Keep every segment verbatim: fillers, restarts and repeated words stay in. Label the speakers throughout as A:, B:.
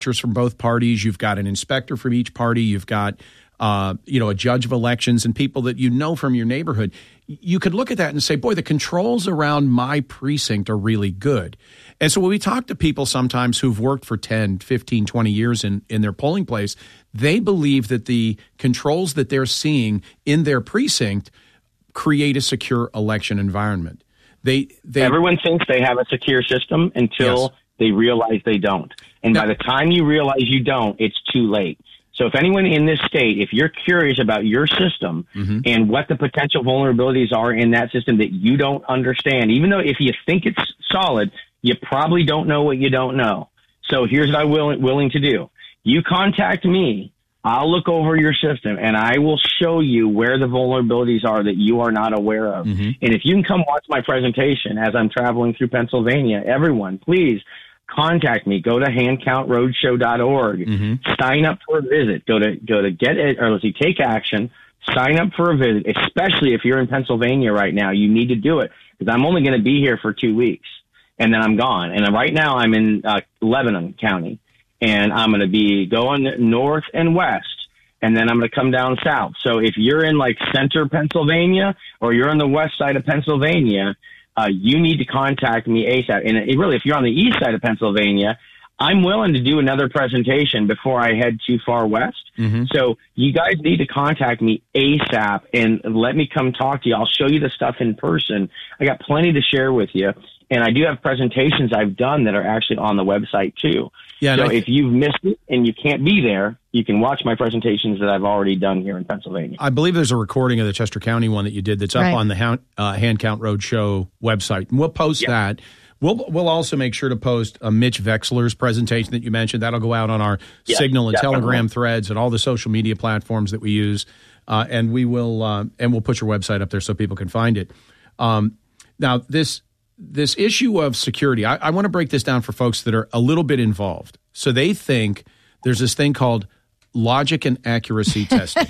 A: from both parties. You've got an inspector from each party. You've got, uh, you know, a judge of elections and people that you know from your neighborhood. You could look at that and say, boy, the controls around my precinct are really good. And so when we talk to people sometimes who've worked for ten, fifteen, twenty years in, in their polling place, they believe that the controls that they're seeing in their precinct create a secure election environment. They, they
B: Everyone thinks they have a secure system until yes. they realize they don't. And now, by the time you realize you don't, it's too late. So if anyone in this state, if you're curious about your system mm-hmm. and what the potential vulnerabilities are in that system that you don't understand, even though if you think it's solid, you probably don't know what you don't know. So here's what I'm will, willing to do. You contact me. I'll look over your system, and I will show you where the vulnerabilities are that you are not aware of. Mm-hmm. And if you can come watch my presentation as I'm traveling through Pennsylvania, everyone, please contact me. Go to hand count roadshow dot org. Mm-hmm. Sign up for a visit. Go to go to get it, or let's see, take action. Sign up for a visit, especially if you're in Pennsylvania right now. You need to do it because I'm only going to be here for two weeks, and then I'm gone. And right now I'm in uh, Lebanon County. And I'm going to be going north and west, and then I'm going to come down south. So if you're in like center Pennsylvania or you're on the west side of Pennsylvania, uh, you need to contact me ASAP. And it, really, if you're on the east side of Pennsylvania, I'm willing to do another presentation before I head too far west. Mm-hmm. So you guys need to contact me ASAP and let me come talk to you. I'll show you the stuff in person. I got plenty to share with you. And I do have presentations I've done that are actually on the website too. Yeah, so if you've missed it and you can't be there, you can watch my presentations that I've already done here in Pennsylvania.
A: I believe there's a recording of the Chester County one that you did that's up right. on the Hand, uh, Hand Count Roadshow website. And we'll post yeah. that. We'll we'll also make sure to post a Mitch Vexler's presentation that you mentioned. That'll go out on our yeah, Signal and definitely. Telegram threads and all the social media platforms that we use. Uh, and we will uh, and we'll put your website up there so people can find it. Um, now, this this issue of security, I, I want to break this down for folks that are a little bit involved. So they think there's this thing called logic and accuracy testing.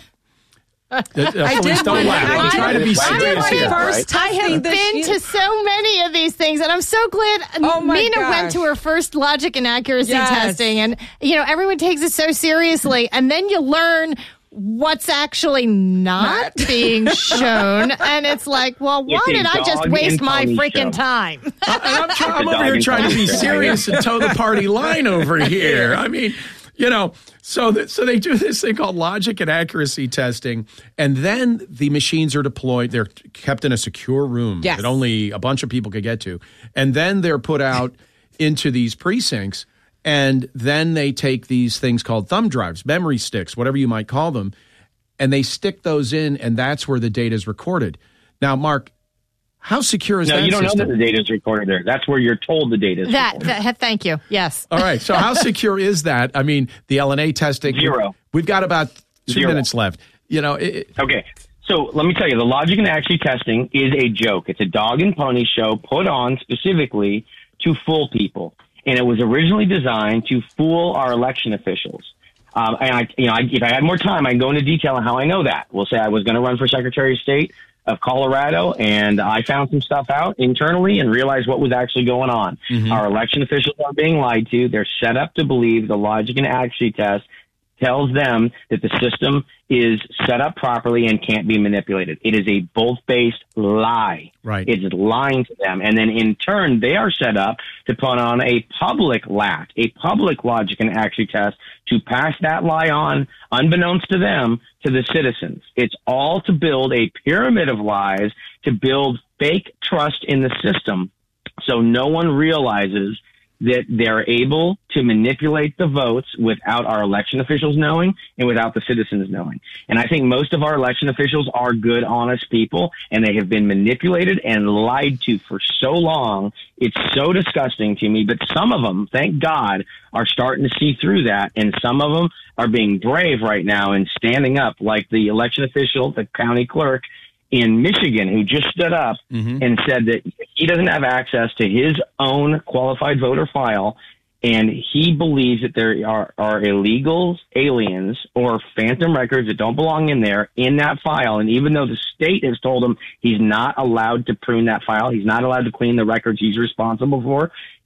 A: Uh, please don't laugh. I'm trying to be serious here.
C: First, I have been to so many of these things, and I'm so glad
D: oh
C: Mina
D: gosh.
C: went to her first logic and accuracy
D: yes.
C: testing. And, you know, everyone takes it so seriously, and then you learn what's actually not being shown. And it's like, well, why did I just waste my freaking show. time?
A: uh, I'm, try- I'm over here trying to be serious and toe the party line over here. I mean, you know, so that, so they do this thing called logic and accuracy testing, and then the machines are deployed. They're kept in a secure room
D: yes.
A: that only a bunch of people could get to, and then they're put out into these precincts. And then they take these things called thumb drives, memory sticks, whatever you might call them, and they stick those in, and that's where the data is recorded. Now, Mark, how secure is
B: no,
A: that
B: No, you don't
A: system?
B: know that the data is recorded there. That's where you're told the data is
C: that,
B: recorded.
C: That, thank you. Yes.
A: All right. So how secure is that? I mean, the L N A testing.
B: Zero.
A: We've got about two
B: Zero.
A: minutes left. You know. It,
B: okay. So let me tell you, the logic and accuracy testing is a joke. It's a dog and pony show put on specifically to fool people. And it was originally designed to fool our election officials. Um, and I, you know, I, if I had more time, I can go into detail on how I know that. We'll say I was going to run for Secretary of State of Colorado, and I found some stuff out internally and realized what was actually going on. Mm-hmm. Our election officials are being lied to. They're set up to believe the logic and accuracy test tells them that the system is set up properly and can't be manipulated. It is a both-based lie.
A: Right.
B: It's lying to them. And then in turn, they are set up to put on a public L A T, a public logic and accuracy test to pass that lie on, unbeknownst to them, to the citizens. It's all to build a pyramid of lies, to build fake trust in the system so no one realizes that they're able to manipulate the votes without our election officials knowing and without the citizens knowing. And I think most of our election officials are good, honest people, and they have been manipulated and lied to for so long. It's so disgusting to me. But some of them, thank God, are starting to see through that, and some of them are being brave right now and standing up, like the election official, the county clerk in Michigan, who just stood up mm-hmm. and said that he doesn't have access to his own qualified voter file, and he believes that there are, are illegal aliens or phantom records that don't belong in there in that file. And even though the state has told him he's not allowed to prune that file, he's not allowed to clean the records he's responsible for,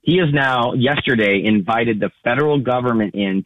B: He has now yesterday invited the federal government in